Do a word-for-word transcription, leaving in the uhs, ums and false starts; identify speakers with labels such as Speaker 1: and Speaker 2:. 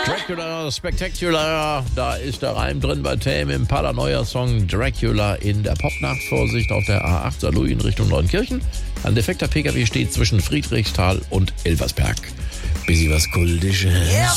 Speaker 1: Dracula Spectacular, da ist der Reim drin bei Tame Impala, neuer Song Dracula in der Popnacht. Vorsicht auf der A acht Saarlouis in Richtung Neunkirchen. Ein defekter P K W steht zwischen Friedrichsthal und Elversberg. Bisschen was Kultisches.